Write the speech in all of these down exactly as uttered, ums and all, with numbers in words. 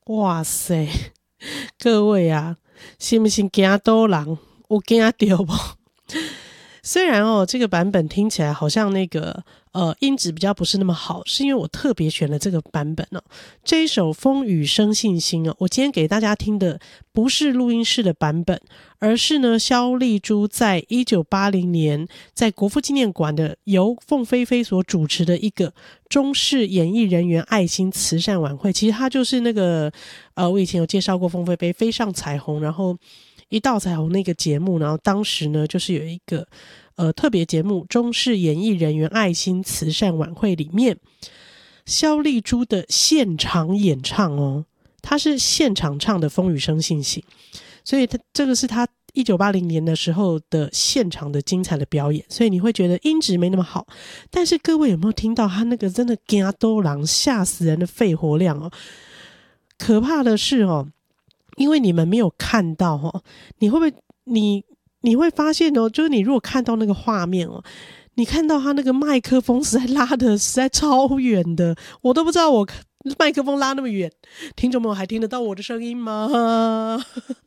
哇塞，各位啊，是不是惊到人？有惊到不？虽然哦，这个版本听起来好像那个呃音质比较不是那么好，是因为我特别选了这个版本哦。这一首《风雨生信心》哦，我今天给大家听的不是录音室的版本，而是呢萧丽珠在一九八零年在国父纪念馆的由凤飞飞所主持的一个中视演艺人员爱心慈善晚会。其实它就是那个呃，我以前有介绍过凤飞飞飞上彩虹，然后一道彩虹那个节目，然后当时呢就是有一个呃特别节目中视演艺人员爱心慈善晚会里面，萧丽珠的现场演唱哦，她是现场唱的《风雨生信心》，所以她这个是她一九八零年的时候的现场的精彩的表演，所以你会觉得音质没那么好，但是各位有没有听到她那个真的惊到人吓死人的肺活量哦？可怕的是哦，因为你们没有看到哦，你会不会你你会发现哦，就是你如果看到那个画面哦，你看到他那个麦克风实在拉的实在超远的，我都不知道我麦克风拉那么远，听众们还听得到我的声音吗？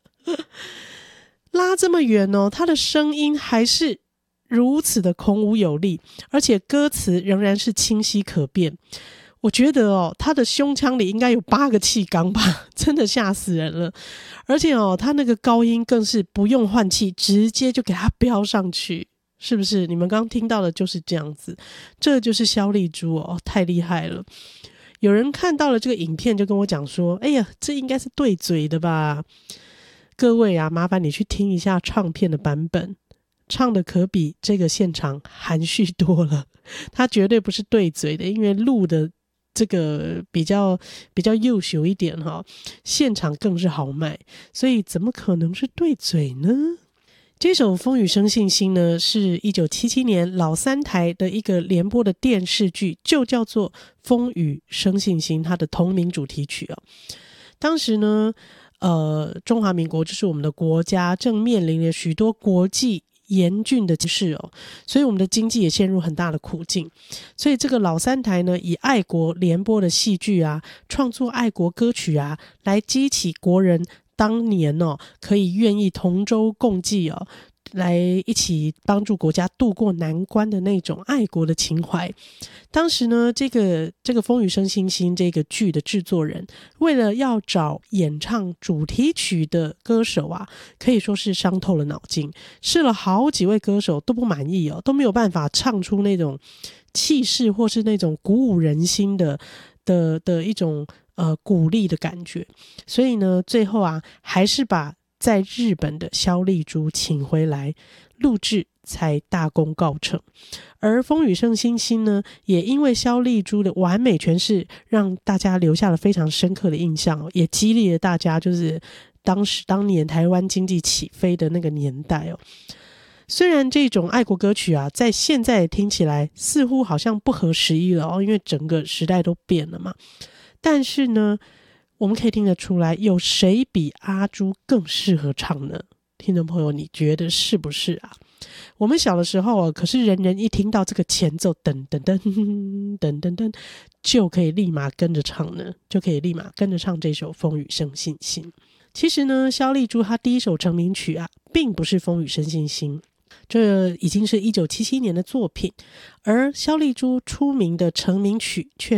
拉这么远哦，他的声音还是如此的孔武有力，而且歌词仍然是清晰可辨。我觉得哦，他的胸腔里应该有八个气缸吧，真的吓死人了。而且哦，他那个高音更是不用换气，直接就给他飙上去，是不是？你们刚刚听到的就是这样子，这就是萧丽珠哦，太厉害了。有人看到了这个影片，就跟我讲说：“哎呀，这应该是对嘴的吧？”各位啊，麻烦你去听一下唱片的版本，唱的可比这个现场含蓄多了。他绝对不是对嘴的，因为录的这个比较比较优秀一点哈，现场更是豪迈，所以怎么可能是对嘴呢？这首《风雨生信心》呢，是一九七七年老三台的一个联播的电视剧，就叫做《风雨生信心》，它的同名主题曲哦。当时呢，呃，中华民国就是我们的国家正面临了许多国际严峻的局势哦，所以我们的经济也陷入很大的苦境。所以这个老三台呢，以爱国联播的戏剧啊，创作爱国歌曲啊，来激起国人当年哦，可以愿意同舟共济哦，来一起帮助国家渡过难关的那种爱国的情怀。当时呢，这个这个《风雨生信心》这个剧的制作人，为了要找演唱主题曲的歌手啊，可以说是伤透了脑筋，试了好几位歌手都不满意哦，都没有办法唱出那种气势或是那种鼓舞人心的的的一种呃鼓励的感觉。所以呢，最后啊，还是把在日本的萧丽珠请回来录制，才大功告成。而《风雨生信心》呢，也因为萧丽珠的完美诠释，让大家留下了非常深刻的印象哦，也激励了大家，就是当时当年台湾经济起飞的那个年代哦。虽然这种爱国歌曲啊，在现在听起来似乎好像不合时宜了哦，因为整个时代都变了嘛。但是呢，我们可以听得出来，有谁比阿珠更适合唱呢？听众朋友，你觉得是不是啊？我们小的时候啊，可是人人一听到这个前奏，噔噔噔噔噔噔，就可以立马跟着唱呢，就可以立马跟着唱这首《风雨生信心》。其实呢，萧丽珠她第一首成名曲啊，并不是《风雨生信心》，这已经是一九七七年的作品，而萧丽珠出名的成名曲却